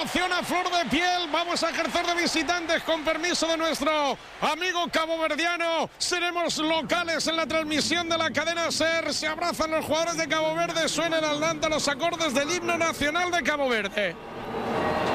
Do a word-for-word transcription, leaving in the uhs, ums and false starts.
emoción a flor de piel. Vamos a ejercer de visitantes con permiso de nuestro amigo caboverdiano. Seremos locales en la transmisión de la cadena SER. Se abrazan los jugadores de Cabo Verde. Suenan al dante los acordes del himno nacional de Cabo Verde.